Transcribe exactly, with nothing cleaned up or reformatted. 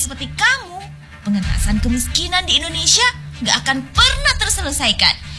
seperti kamu, pengentasan kemiskinan di Indonesia gak akan pernah terselesaikan.